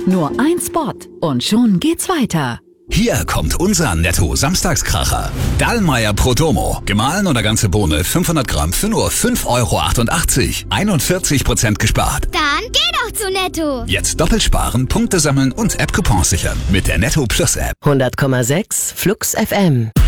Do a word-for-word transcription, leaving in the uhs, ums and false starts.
Nur ein Spot und schon geht's weiter. Hier kommt unser Netto-Samstagskracher. Dallmayr Prodomo. Gemahlen oder ganze Bohne fünfhundert Gramm für nur fünf Euro achtundachtzig. einundvierzig Prozent gespart. Dann geh doch zu Netto. Jetzt doppelt sparen, Punkte sammeln und App-Coupons sichern. Mit der Netto Plus App. hundert Komma sechs Flux F M.